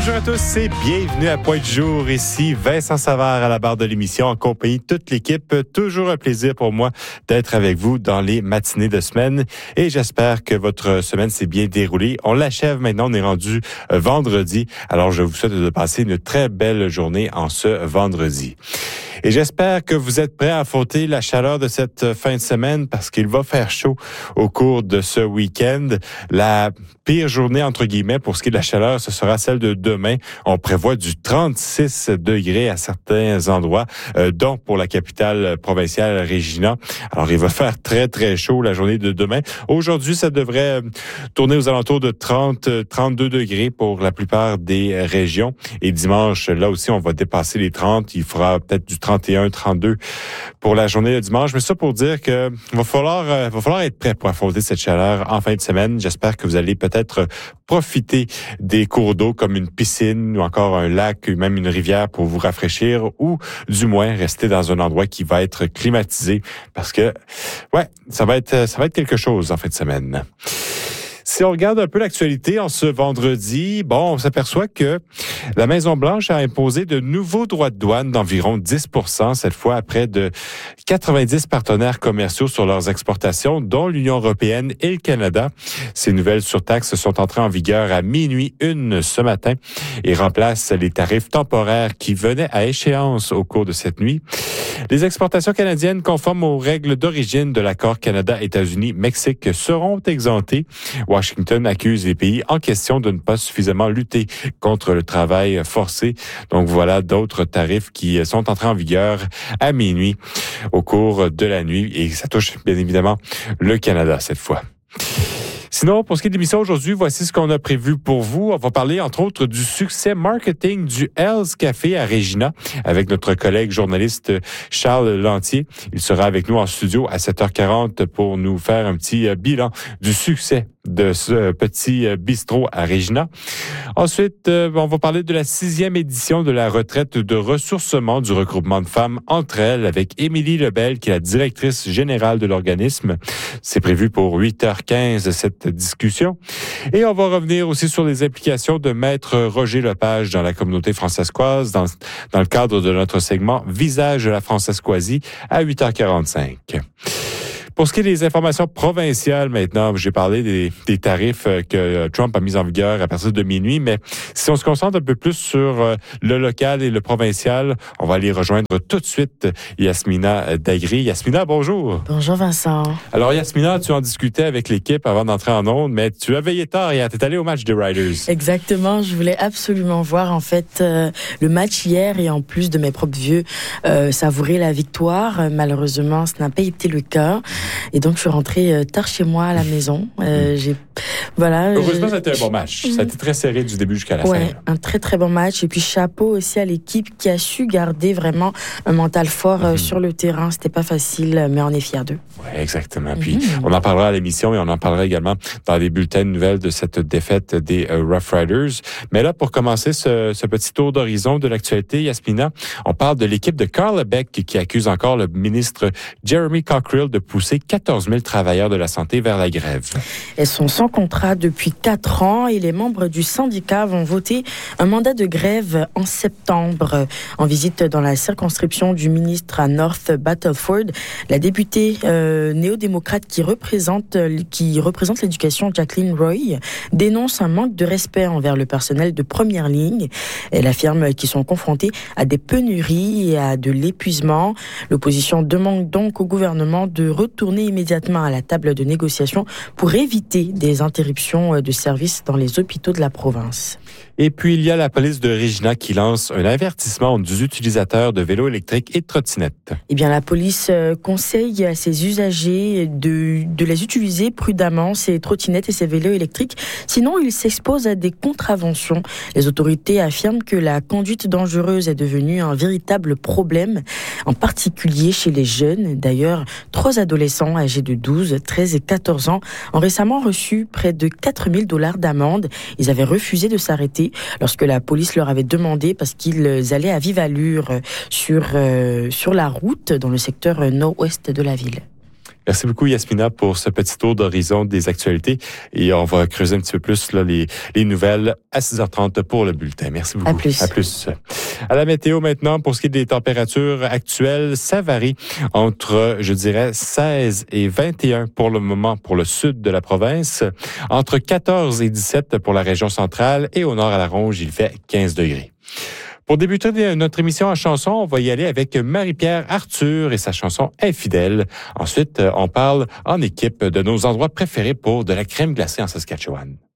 Bonjour à tous et bienvenue à Point du jour. Ici Vincent Savard à la barre de l'émission en compagnie de toute l'équipe. Toujours un plaisir pour moi d'être avec vous dans les matinées de semaine et j'espère que votre semaine s'est bien déroulée. On l'achève maintenant, on est rendu vendredi. Alors je vous souhaite de passer une très belle journée en ce vendredi. Et j'espère que vous êtes prêts à affronter la chaleur de cette fin de semaine parce qu'il va faire chaud au cours de ce week-end. La pire journée, entre guillemets, pour ce qui est de la chaleur, ce sera celle de demain. On prévoit du 36 degrés à certains endroits, dont pour la capitale provinciale, Regina. Alors, il va faire très, très chaud la journée de demain. Aujourd'hui, ça devrait tourner aux alentours de 32 degrés pour la plupart des régions. Et dimanche, là aussi, on va dépasser les 30. Il fera peut-être du 31, 32 pour la journée de dimanche. Mais ça pour dire que va falloir être prêt pour affronter cette chaleur en fin de semaine. J'espère que vous allez peut-être profiter des cours d'eau comme une piscine ou encore un lac, même une rivière pour vous rafraîchir ou du moins rester dans un endroit qui va être climatisé parce que, ça va être quelque chose en fin de semaine. Si on regarde un peu l'actualité en ce vendredi, on s'aperçoit que la Maison-Blanche a imposé de nouveaux droits de douane d'environ 10%, cette fois à près de 90 partenaires commerciaux sur leurs exportations, dont l'Union européenne et le Canada. Ces nouvelles surtaxes sont entrées en vigueur à minuit ce matin et remplacent les tarifs temporaires qui venaient à échéance au cours de cette nuit. Les exportations canadiennes conformes aux règles d'origine de l'accord Canada-États-Unis-Mexique seront exemptées. Washington accuse les pays en question de ne pas suffisamment lutter contre le travail forcé. Donc voilà d'autres tarifs qui sont entrés en vigueur à minuit au cours de la nuit et ça touche bien évidemment le Canada cette fois. Sinon, pour ce qui est de l'émission aujourd'hui, voici ce qu'on a prévu pour vous. On va parler, entre autres, du succès marketing du Hell's Café à Regina avec notre collègue journaliste Charles Lantier. Il sera avec nous en studio à 7h40 pour nous faire un petit bilan du succès de ce petit bistrot à Regina. Ensuite, on va parler de la 6e édition de la retraite de ressourcement du regroupement de femmes entre elles avec Émilie Lebel, qui est la directrice générale de l'organisme. C'est prévu pour 8h15 cette discussion. Et on va revenir aussi sur les implications de Maître Roger Lepage dans la communauté francescoise dans le cadre de notre segment Visage de la Francescoisie à 8h45. Pour ce qui est des informations provinciales maintenant, j'ai parlé des tarifs que Trump a mis en vigueur à partir de minuit, mais si on se concentre un peu plus sur le local et le provincial, on va aller rejoindre tout de suite Yasmina Dagri. Yasmina, bonjour. Bonjour Vincent. Alors Yasmina, tu en discutais avec l'équipe avant d'entrer en ondes, mais tu as veillé tard hier, tu es allé au match des Riders. Exactement, je voulais absolument voir en fait le match hier et en plus de mes propres yeux savourer la victoire. Malheureusement, ce n'a pas été le cas. Et donc, je suis rentrée tard chez moi à la maison. Heureusement, ça a été un bon match. Ça a été très serré du début jusqu'à la fin. Ouais, un très, très bon match. Et puis, chapeau aussi à l'équipe qui a su garder vraiment un mental fort sur le terrain. C'était pas facile, mais on est fiers d'eux. Oui, exactement. Puis, on en parlera à l'émission et on en parlera également dans les bulletins de nouvelles de cette défaite des Rough Riders. Mais là, pour commencer ce petit tour d'horizon de l'actualité, Yasmina, on parle de l'équipe de Carl Beck qui accuse encore le ministre Jeremy Cockerill de pousser 14 000 travailleurs de la santé vers la grève. Elles sont sans contrat depuis 4 ans et les membres du syndicat vont voter un mandat de grève en septembre. En visite dans la circonscription du ministre à North Battleford, la députée néo-démocrate qui représente l'éducation, Jacqueline Roy, dénonce un manque de respect envers le personnel de première ligne. Elle affirme qu'ils sont confrontés à des pénuries et à de l'épuisement. L'opposition demande donc au gouvernement de retourner immédiatement à la table de négociation pour éviter des interruptions de services dans les hôpitaux de la province. Et puis, il y a la police de Regina qui lance un avertissement aux utilisateurs de vélos électriques et de trottinettes. Eh bien, la police conseille à ses usagers de les utiliser prudemment, ces trottinettes et ces vélos électriques. Sinon, ils s'exposent à des contraventions. Les autorités affirment que la conduite dangereuse est devenue un véritable problème, en particulier chez les jeunes. D'ailleurs, 3 adolescents âgés de 12, 13 et 14 ans ont récemment reçu près de 4 000 $ d'amende. Ils avaient refusé de s'arrêter lorsque la police leur avait demandé parce qu'ils allaient à vive allure sur la route dans le secteur nord-ouest de la ville. Merci beaucoup, Yasmina, pour ce petit tour d'horizon des actualités. Et on va creuser un petit peu plus là, les nouvelles à 6h30 pour le bulletin. Merci beaucoup. À plus. À plus. À la météo maintenant, pour ce qui est des températures actuelles, ça varie entre, je dirais, 16 et 21 pour le moment pour le sud de la province, entre 14 et 17 pour la région centrale et au nord à la Ronge, il fait 15 degrés. Pour débuter notre émission en chanson, on va y aller avec Marie-Pierre Arthur et sa chanson Infidèle. Ensuite, on parle en équipe de nos endroits préférés pour de la crème glacée en Saskatchewan.